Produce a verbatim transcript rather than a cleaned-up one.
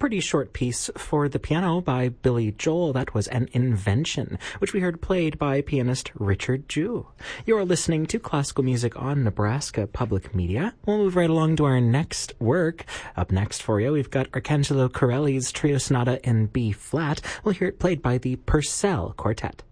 pretty short piece for the piano by Billy Joel. That was An Invention, which we heard played by pianist Richard Jew. You're listening to classical music on Nebraska Public Media. We'll move right along to our next work. Up next for you, we've got Arcangelo Corelli's Trio Sonata in B flat. We'll hear it played by the Purcell Quartet.